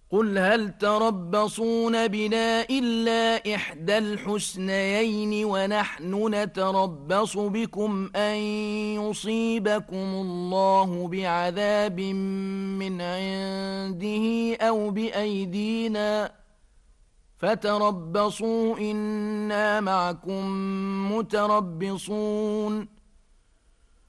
قل هل تربصون بنا إلا إحدى الحسنيين ونحن نتربص بكم أن يصيبكم الله بعذاب من عنده أو بأيدينا فتربصوا إنا معكم متربصون